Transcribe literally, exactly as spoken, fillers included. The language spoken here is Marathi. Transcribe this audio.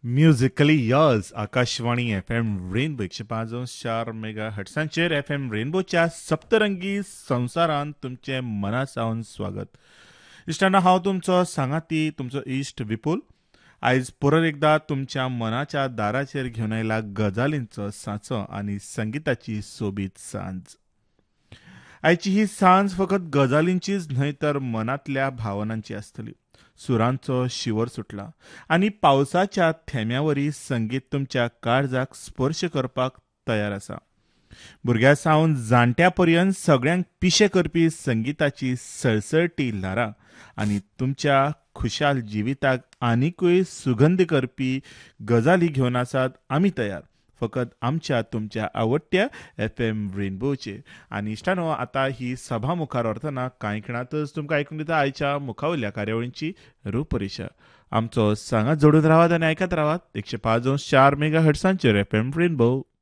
Musically years Akashvani F M rainbow एकशे पाच चार मेगा हट्सांचेर एफ एम रेनबोच्या सप्तरंगी संवसारांत तुमचे मनासावन स्वागत. इश्टांनो, हांव तुमचो सांगाती तुमचो इश्ट विपुल. आयज परत एकदा तुमच्या मनाच्या दाराचेर घेवन आयला गजालींचो सांचो आनी संगीताची सोबीत सांज. आयची ही सांज फकत गजालींचीच न्हय तर मनांतल्या भावनांची आसतली. सुरांचो शिवर सुटला आनी पावसाच्या थेंब्यावरी संगीत तुमच्या काळजाक स्पर्श करपाक तयार आसा. भुरग्या सावन जाणट्या पर्यंत सगळ्यांक पिशे करपी संगीताची सळसळटी ल्हारां आनी तुमच्या खुशाल जिविताक आनिकूय सुगंध करपी गजाली घेवन आसात आमी तयार, फकत आमच्या तुमच्या आवडट्या एफ एम रेनबोचेर. आनी इश्टानो, आतां ही सभा मुखार व्हरतना कांय खिणातच तुमकां आयकूंक दिता आयच्या मुखावयल्या कार्यावळींची रूपरेषा. आमचो सांगात जोडून रावात आनी आयकत रावात एकशे पांच चार मेगा हट्सांचेर एफ एम रेनबो.